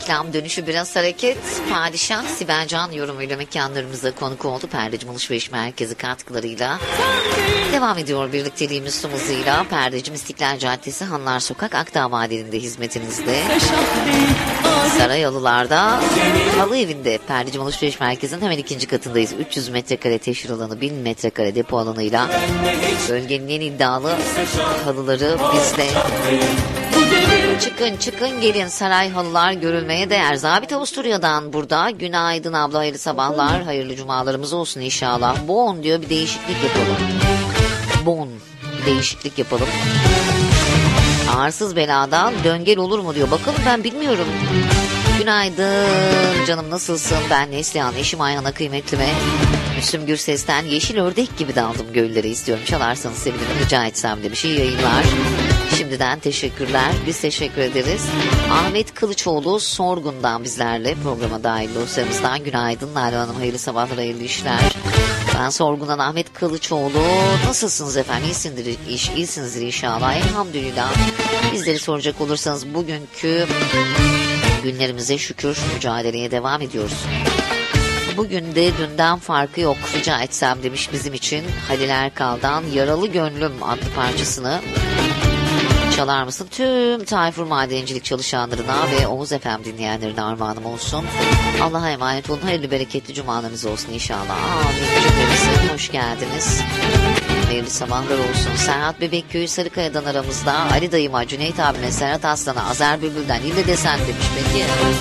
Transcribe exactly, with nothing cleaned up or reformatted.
reklam dönüşü biraz hareket. Padişah Sibel Can yorumuyla mekanlarımıza konuk oldu. Perdecim Alışveriş Merkezi katkılarıyla devam ediyor birlikteliğimiz tüm hızıyla. Perdecim İstiklal Caddesi, Hanlar Sokak, Akdağ Vadeli'nde hizmetinizde. Sarayalılar'da Halı Evi'nde Perdecim Alışveriş Merkezi'nin hemen ikinci katındayız. üç yüz metrekare teşhir alanı, bin metrekare depo alanıyla bölgenin en iddialı halıları bizde. Çıkın çıkın gelin, saray halılar görülmeye değer. Zabit Avusturya'dan burada. Günaydın abla, hayırlı sabahlar, hayırlı cumalarımız olsun inşallah. Bon diyor, bir değişiklik yapalım. Bon, bir değişiklik yapalım. Ağırsız beladan döngel olur mu diyor. Bakalım, ben bilmiyorum. Günaydın canım, nasılsın? Ben Neslihan, eşim Ayhan'a kıymetlime. Müslüm Gürses'ten Yeşil Ördek gibi daldım göllere istiyorum. Çalarsanız sevinirim, rica etsem de bir şey yayınlar. Şimdiden teşekkürler. Biz teşekkür ederiz. Ahmet Kılıçoğlu Sorgun'dan bizlerle programa dahil dostlarımızdan. Günaydın Nalan Hanım, hayırlı sabahlar, hayırlı işler. Ben Sorgun'dan Ahmet Kılıçoğlu. Nasılsınız efendim? İyisindir, iş, iyisinizdir inşallah. Elhamdülillah. Bizleri soracak olursanız bugünkü günlerimize şükür, mücadeleye devam ediyoruz. Bugün de dünden farkı yok, rica etsem demiş bizim için Halil Erkal'dan Yaralı Gönlüm adlı parçasını çalar mısın? Tüm Tayfur Madencilik çalışanlarına ve Oğuz F M dinleyenlerine armağanım olsun. Allah'a emanet olun. Hayırlı bereketli cumalarınız olsun inşallah. Amin. Cümlemize hoş geldiniz. Hayırlı sabahlar olsun. Serhat Bebekköy'ü Sarıkaya'dan aramızda. Ali dayıma, Cüneyt abime, Serhat Aslan'a, Azer Bülbül'den İlle desen demiş. Peki